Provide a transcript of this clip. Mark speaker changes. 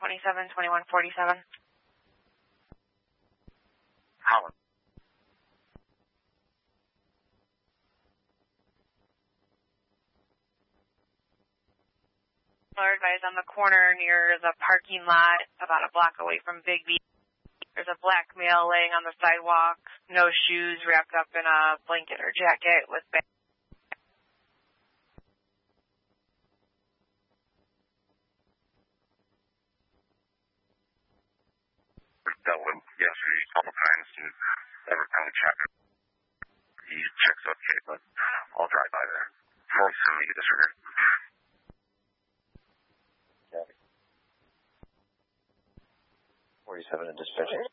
Speaker 1: 272147.
Speaker 2: Holland.
Speaker 1: Advised on the corner near the parking lot, about a block away from Big B. There's a black male laying on the sidewalk, no shoes, wrapped up in a blanket or jacket with bags.
Speaker 2: Dealt with him yesterday a couple times, and every time we check it, he checks okay, but I'll drive by there. 47, you disregard.
Speaker 3: 47 in dispatch.